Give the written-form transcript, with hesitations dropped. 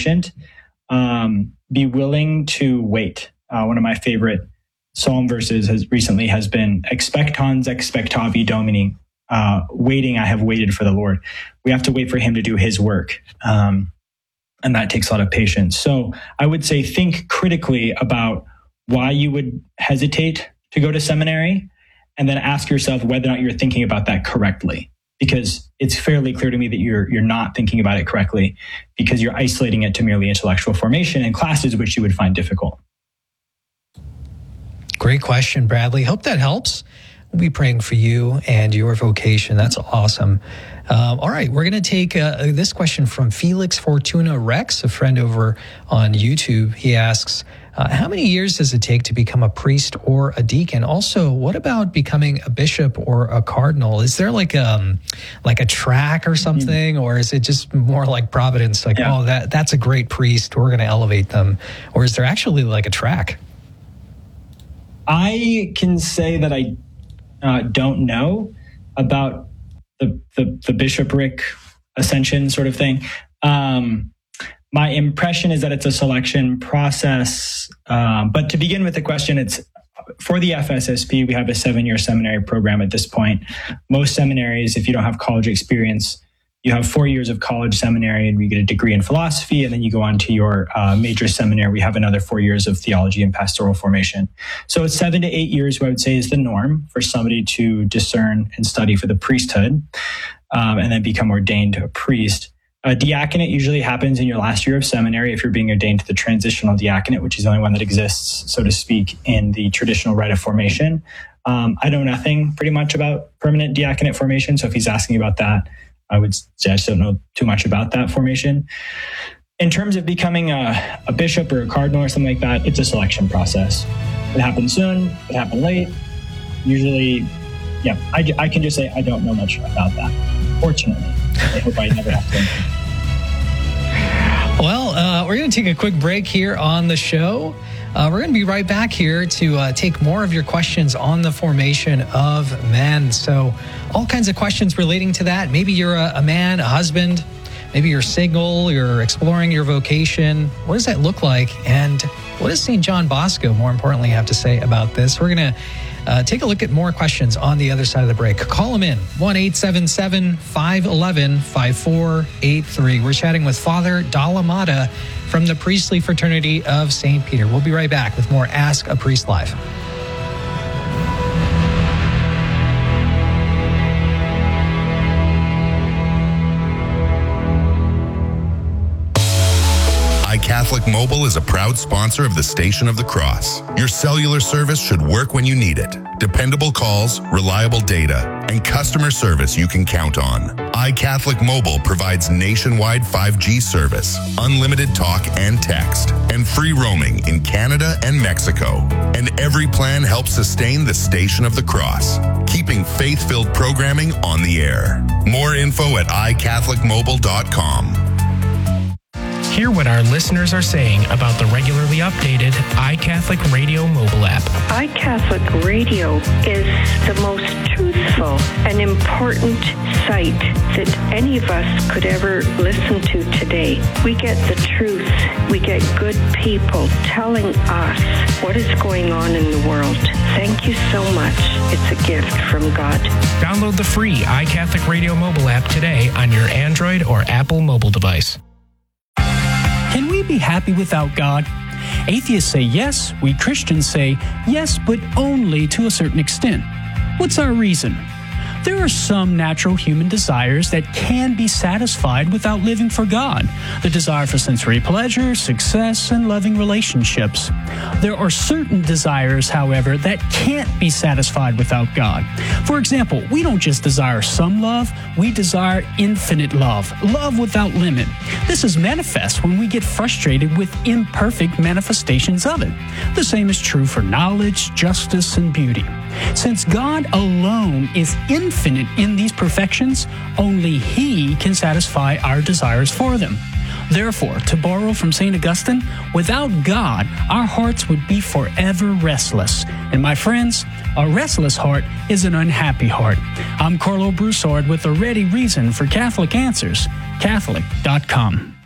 patient. Be willing to wait. One of my favorite Psalm verses has been expectans expectavi Domini. Waiting, I have waited for the Lord. We have to wait for him to do his work. And that takes a lot of patience. So I would say think critically about why you would hesitate to go to seminary, and then ask yourself whether or not you're thinking about that correctly. Because it's fairly clear to me that you're not thinking about it correctly, because you're isolating it to merely intellectual formation in classes which you would find difficult. Great question, Bradley. Hope that helps. We'll be praying for you and your vocation. That's awesome. All right, we're going to take this question from Felix Fortuna Rex, a friend over on YouTube. He asks, how many years does it take to become a priest or a deacon? Also, what about becoming a bishop or a cardinal? Is there like a track or something, or is it just more like Providence? Like, oh, that's a great priest, we're going to elevate them. Or is there actually like a track? I can say that I don't know about the bishopric ascension sort of thing. My impression is that it's a selection process. But to begin with the question, it's for the FSSP, we have a 7-year seminary program at this point. Most seminaries, if you don't have college experience, you have 4 years of college seminary and you get a degree in philosophy, and then you go on to your major seminary. We have another 4 years of theology and pastoral formation. So it's 7 to 8 years, what I would say is the norm for somebody to discern and study for the priesthood, and then become ordained a priest. A diaconate usually happens in your last year of seminary if you're being ordained to the transitional diaconate, which is the only one that exists, so to speak, in the traditional rite of formation. I know nothing pretty much about permanent diaconate formation, so if he's asking about that, I would just don't know too much about that formation. In terms of becoming a bishop or a cardinal or something like that, it's a selection process. It happens soon, it happened late. Usually, I can just say I don't know much about that. Fortunately, I hope I never have to. Well, we're going to take a quick break here on the show. We're going to be right back here to take more of your questions on the formation of men. So all kinds of questions relating to that. Maybe you're a man, a husband. Maybe you're single, you're exploring your vocation. What does that look like? And what does St. John Bosco, more importantly, have to say about this? We're going to take a look at more questions on the other side of the break. Call them in, 1-877-511-5483. We're chatting with Father Dalamada from the Priestly Fraternity of St. Peter. We'll be right back with more Ask a Priest Live. iCatholic Mobile is a proud sponsor of the Station of the Cross. Your cellular service should work when you need it. Dependable calls, reliable data, and customer service you can count on. iCatholic Mobile provides nationwide 5G service, unlimited talk and text, and free roaming in Canada and Mexico. And every plan helps sustain the Station of the Cross, keeping faith-filled programming on the air. More info at iCatholicMobile.com. Hear what our listeners are saying about the regularly updated iCatholic Radio mobile app. iCatholic Radio is the most truthful and important site that any of us could ever listen to today. We get the truth. We get good people telling us what is going on in the world. Thank you so much. It's a gift from God. Download the free iCatholic Radio mobile app today on your Android or Apple mobile device. Can we be happy without God? Atheists say yes. We Christians say yes, but only to a certain extent. What's our reason? There are some natural human desires that can be satisfied without living for God. The desire for sensory pleasure, success, and loving relationships. There are certain desires, however, that can't be satisfied without God. For example, we don't just desire some love, we desire infinite love, love without limit. This is manifest when we get frustrated with imperfect manifestations of it. The same is true for knowledge, justice, and beauty. Since God alone is infinite in these perfections, only He can satisfy our desires for them. Therefore, to borrow from St. Augustine, without God, our hearts would be forever restless. And my friends, a restless heart is an unhappy heart. I'm Carlo Broussard with a ready reason for Catholic Answers, Catholic.com.